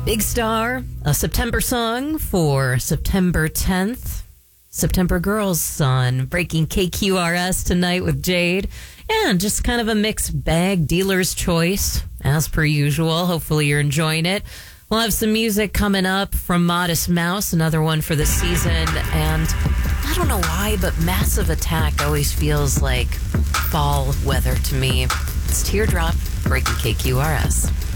Big Star, a September song for September 10th. September Girls on Breaking KQRS tonight with Jade. And just kind of a mixed bag, dealer's choice, as per usual. Hopefully you're enjoying it. We'll have some music coming up from Modest Mouse, another one for the season. And I don't know why, but Massive Attack always feels like fall weather to me. It's Teardrop, Breaking KQRS.